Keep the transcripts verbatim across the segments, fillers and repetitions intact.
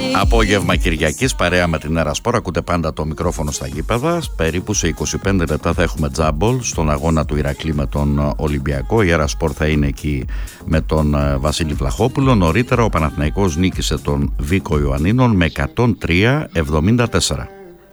Απόγευμα Κυριακής, παρέα με την Ερασπορ. Ακούτε πάντα το μικρόφωνο στα γήπεδα. Περίπου σε είκοσι πέντε λεπτά θα έχουμε τζάμπολ στον αγώνα του Ηρακλή με τον Ολυμπιακό. Η Ερασπορ θα είναι εκεί με τον Βασίλη Βλαχόπουλο. Νωρίτερα ο Παναθηναϊκός νίκησε τον Βίκο Ιωαννίνων με εκατόν τρία εβδομήντα τέσσερα.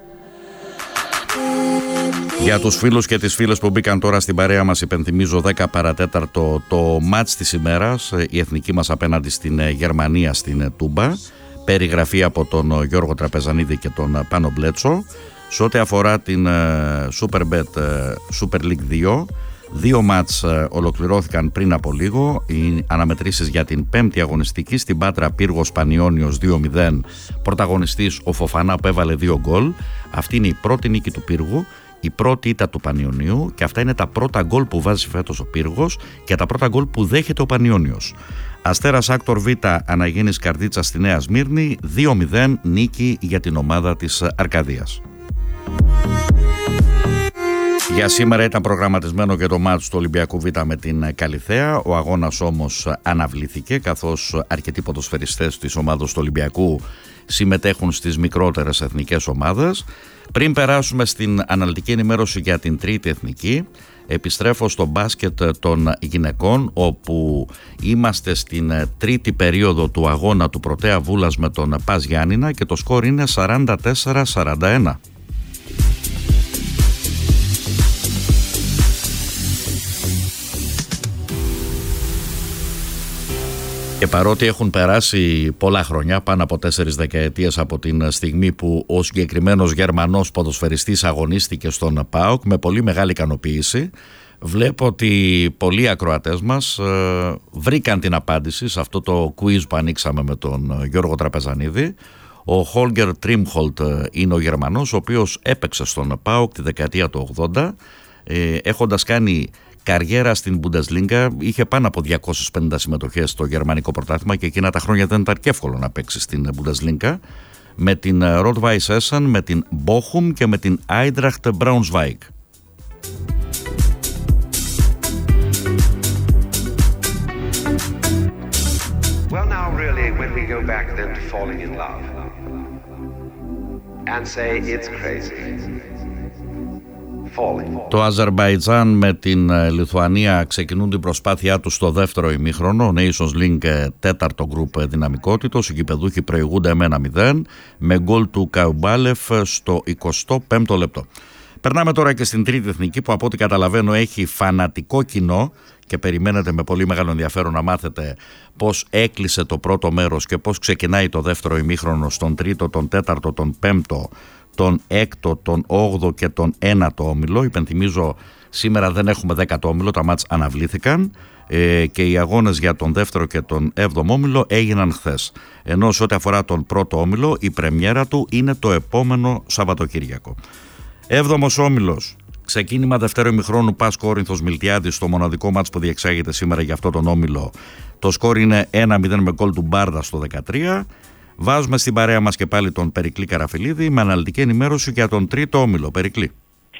Για τους φίλους και τις φίλες που μπήκαν τώρα στην παρέα μας, υπενθυμίζω δέκα παρατέταρτο το μάτς της ημέρας, η εθνική μας απέναντι στην Γερμανία στην Τούμπα. Περιγραφή από τον Γιώργο Τραπεζανίδη και τον Πάνο Μπλέτσο. Σε ό,τι αφορά την Superbet Super League δύο, δύο μάτς ολοκληρώθηκαν πριν από λίγο. Οι αναμετρήσεις για την πέμπτη αγωνιστική στην Πάτρα Πύργος Πανιώνιος δύο μηδέν. Πρωταγωνιστής ο Φοφανά που έβαλε δύο γκολ. Αυτή είναι η πρώτη νίκη του Πύργου, η πρώτη ήττα του Πανιωνίου και αυτά είναι τα πρώτα γκολ που βάζει φέτος ο Πύργος και τα πρώτα γκολ που δέχεται ο Πανιώνιος. Αστέρας Άκτορ Β Αναγέννης Καρδίτσα στη Νέα Σμύρνη, δύο μηδέν νίκη για την ομάδα της Αρκαδίας. Για σήμερα ήταν προγραμματισμένο και το μάτς του Ολυμπιακού Β με την Καλιθέα. Ο αγώνας όμως αναβλήθηκε, καθώς αρκετοί ποδοσφαιριστές της ομάδας του Ολυμπιακού συμμετέχουν στις μικρότερες εθνικές ομάδες. Πριν περάσουμε στην αναλυτική ενημέρωση για την τρίτη εθνική, επιστρέφω στο μπάσκετ των γυναικών, όπου είμαστε στην τρίτη περίοδο του αγώνα του Πρωτέα Βούλας με τον Πας Γιάννηνα και το σκορ είναι σαράντα τέσσερα σαράντα ένα. Και παρότι έχουν περάσει πολλά χρόνια, πάνω από τέσσερις δεκαετίες από την στιγμή που ο συγκεκριμένος Γερμανός ποδοσφαιριστής αγωνίστηκε στον ΠΑΟΚ με πολύ μεγάλη ικανοποίηση, βλέπω ότι πολλοί ακροατές μας ε, βρήκαν την απάντηση σε αυτό το quiz που ανοίξαμε με τον Γιώργο Τραπεζανίδη. Ο Χόλγκερ Τρίμχολτ είναι ο Γερμανός, ο οποίος έπαιξε στον ΠΑΟΚ τη δεκαετία του ογδόντα, ε, έχοντας κάνει καριέρα στην Bundesliga, είχε πάνω από διακόσιες πενήντα συμμετοχές στο γερμανικό πρωτάθλημα και εκείνα τα χρόνια δεν ήταν και εύκολο να παίξει στην Bundesliga, με την Rot-Weiss Essen, με την Bochum και με την Eintracht Braunschweig. Well, now really when we go back then to falling in love and say it's crazy. Το Αζερμπαϊτζάν με την Λιθουανία ξεκινούν την προσπάθειά τους στο δεύτερο ημίχρονο. Nations League τέταρτο γκρουπ δυναμικότητος. Οι γηπεδούχοι προηγούνται με ένα μηδέν με γκολ του Καουμπάλεφ στο εικοστό πέμπτο λεπτό. Περνάμε τώρα και στην τρίτη εθνική, που από ό,τι καταλαβαίνω έχει φανατικό κοινό και περιμένετε με πολύ μεγάλο ενδιαφέρον να μάθετε πώς έκλεισε το πρώτο μέρος και πώς ξεκινάει το δεύτερο ημίχρονο στον τρίτο, τον τέταρτο, τον πέμπτο, τον έκτο, τον όγδο και τον ένατο όμιλο. Υπενθυμίζω, σήμερα δεν έχουμε δέκατο όμιλο, τα μάτς αναβλήθηκαν ε, και οι αγώνες για τον δεύτερο και τον έβδομο όμιλο έγιναν χθες. Ενώ σε ό,τι αφορά τον πρώτο όμιλο, η πρεμιέρα του είναι το επόμενο Σαββατοκύριακο. Έβδομος όμιλος, ξεκίνημα δευτέρου ημιχρόνου Πας Κόρινθος Μιλτιάδης, στο μοναδικό μάτς που διεξάγεται σήμερα για αυτό τον όμιλο. Το σκορ είναι ένα μηδέν με γκολ του Μπάρδα στο δεκατρία. Βάζουμε στην παρέα μας και πάλι τον Περικλή Καραφιλίδη με αναλυτική ενημέρωση για τον τρίτο όμιλο. Περικλή.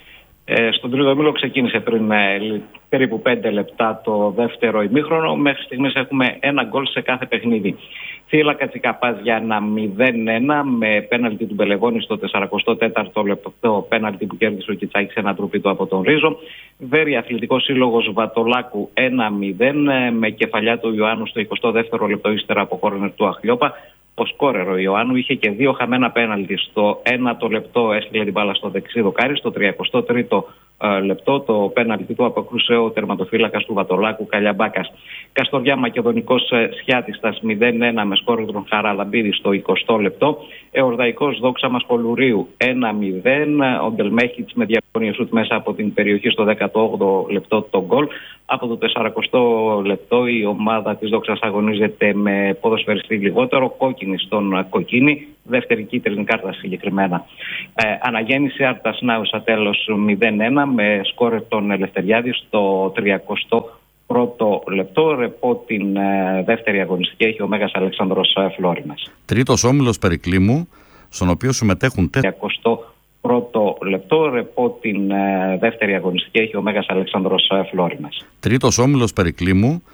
Ε, στον τρίτο όμιλο ξεκίνησε πριν ε, περίπου πέντε λεπτά το δεύτερο ημίχρονο. Μέχρι στιγμής έχουμε ένα γκολ σε κάθε παιχνίδι. Θύλακα Τσικαπάς για ένα μηδέν ένα με πέναλτι του Μπελεγόνη στο σαρανταετό τέταρτο λεπτό, πέναλτι που κέρδισε ο Κιτσάκης, ένα τροπίτο από τον Ρίζο. Βέρη Αθλητικός Σύλλογος Βατολάκου ένα μηδέν με κεφαλιά του Ιωάννου στο εικοστό δεύτερο λεπτό ύστερα από κόρνερ του Αχλιόπα. Ο σκόρερ ο Ιωάννου είχε και δύο χαμένα πέναλτι. Στο ένατο λεπτό έστειλε την μπάλα στο δεξί δοκάρι. Στο τριάντα τρίτο ε, λεπτό το πέναλτι του αποκρούσε ο τερματοφύλακας του Βατολάκου Καλιαμπάκας. Καστοριά Μακεδονικός ε, Σιάτιστας μηδέν ένα με σκόρερ τον Χαραλαμπίδη στο εικοστό λεπτό. Εορδαϊκός Δόξα Μασπολουρίου ένα μηδέν. Ο Ντελμέχιτς με διαγωνία σουτ μέσα από την περιοχή στο δέκατο όγδοο λεπτό το γκολ. Από το τεσσαρακοστό λεπτό η ομάδα της Δόξας αγωνίζεται με ποδοσφαιριστή λιγότερο, κόκκινη στον κοκκίνη, δεύτερη κίτρινη κάρτα συγκεκριμένα. Ε, αναγέννηση Άρτας Νάουσα τέλος μηδέν ένα με σκόρερ τον Ελευθεριάδη στο τριακοστό πρώτο λεπτό. Ρεπό την ε, δεύτερη αγωνιστική έχει ο Μέγας Αλεξάνδρος Φλόρινας. Τρίτος όμιλος Περικλήμου, στον οποίο συμμετέχουν τριακοστό πρώτο λεπτό. Ρεπό την ε, δεύτερη αγωνιστική έχει ο Μέγας Αλεξάνδρος Φλόρινας. Τρίτος όμιλος Περικλήμου,